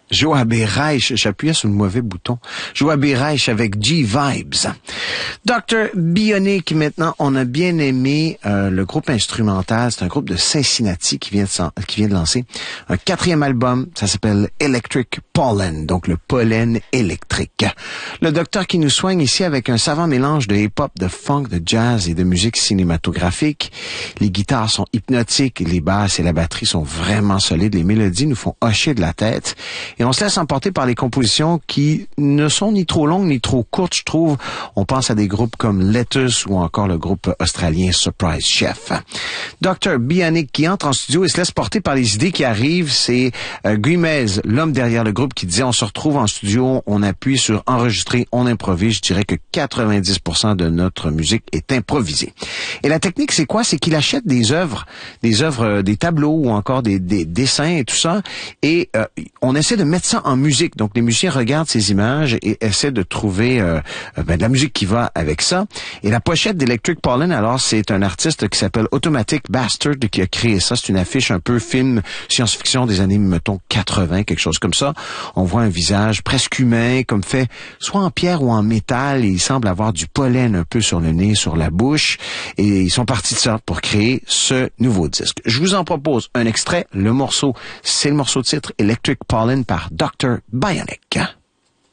Joabé Reich, j'appuyais sur le mauvais bouton. Joabé Reich avec G-Vibes. Dr. Bionic, maintenant, on a bien aimé le groupe instrumental. C'est un groupe de Cincinnati qui vient de lancer un 4e album. Ça s'appelle Electric Pollen, donc le pollen électrique. Le docteur qui nous soigne ici avec un savant mélange de hip-hop, de funk, de jazz et de musique cinématographique. Les guitares sont hypnotiques, les basses et la batterie sont vraiment solides. Les mélodies nous font hocher de la tête. Et on se laisse emporter par les compositions qui ne sont ni trop longues ni trop courtes, je trouve. On pense à des groupes comme Lettuce ou encore le groupe australien Surprise Chef. Dr. Bionic qui entre en studio et se laisse porter par les idées qui arrivent. C'est Guimez, l'homme derrière le groupe, qui disait on se retrouve en studio, on appuie sur enregistrer, on improvise. Je dirais que 90% de notre musique est improvisée. Et la technique, c'est quoi? C'est qu'il achète des œuvres, des tableaux ou encore des dessins et tout ça. Et on essaie de mettre ça en musique. Donc, les musiciens regardent ces images et essaient de trouver de la musique qui va avec ça. Et la pochette d'Electric Pollen, alors, c'est un artiste qui s'appelle Automatic Bastard qui a créé ça. C'est une affiche un peu film science-fiction des années, mettons, 80, quelque chose comme ça. On voit un visage presque humain, comme fait soit en pierre ou en métal. Et il semble avoir du pollen un peu sur le nez, sur la bouche. Et ils sont partis de ça pour créer ce nouveau disque. Je vous en propose un extrait. Le morceau, c'est le morceau de titre Electric Pollen par Dr. Bionic.